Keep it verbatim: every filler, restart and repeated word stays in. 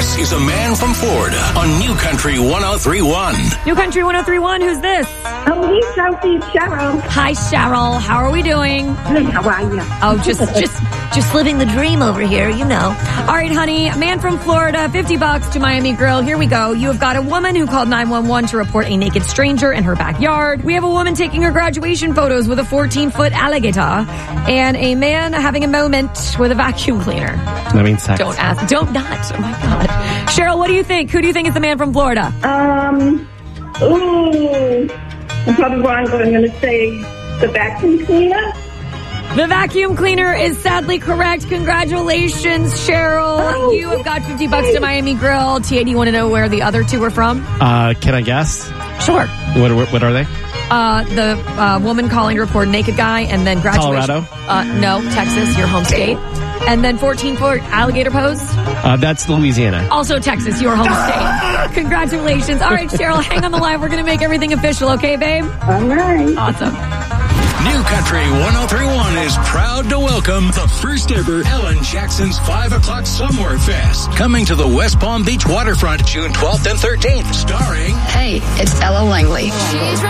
This is a man from Florida on New Country one oh three point one. New Country one oh three point one, who's this? Oh, hey, Sophie, it's Cheryl. Hi, Cheryl. How are we doing? Good, how are you? Oh, just, just, just living the dream over here, you know. All right, honey, a man from Florida, fifty bucks to Miami Grill. Here we go. You have got a woman who called nine one one to report a naked stranger in her backyard. We have a woman taking her graduation photos with a fourteen-foot alligator. And a man having a moment with a vacuum cleaner. That means sex. Don't ask. Don't not. Oh, my God. Cheryl, what do you think? Who do you think is the man from Florida? Um, ooh, I'm probably wrong, but I'm going to say the vacuum cleaner. The vacuum cleaner is sadly correct. Congratulations, Cheryl. Oh, you have got fifty bucks to Miami Grill. T A, do you want to know where the other two were from? Uh, can I guess? Sure. What, what, what are they? Uh, the uh, woman calling to report naked guy, and then graduation. Colorado? Uh, no, Texas, your home state. And then fourteen-foot alligator pose. Uh, that's Louisiana. Also Texas, your home state. Congratulations. All right, Cheryl, hang on the line. We're going to make everything official, okay, babe? All right. Awesome. New Country one oh three point one is proud to welcome the first ever Ellen Jackson's five o'clock Somewhere Fest, coming to the West Palm Beach waterfront June twelfth and thirteenth, starring... Hey, it's Ella Langley. She's